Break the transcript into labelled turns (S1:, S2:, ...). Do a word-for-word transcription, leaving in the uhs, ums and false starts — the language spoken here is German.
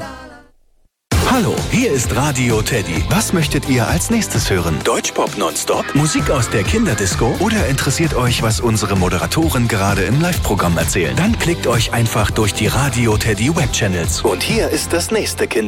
S1: Hallo, hier ist Radio Teddy. Was möchtet ihr als nächstes hören? Deutschpop nonstop? Musik aus der Kinderdisco? Oder interessiert euch, was unsere Moderatoren gerade im Live-Programm erzählen? Dann klickt euch einfach durch die Radio Teddy Webchannels. Und hier ist das nächste Kind.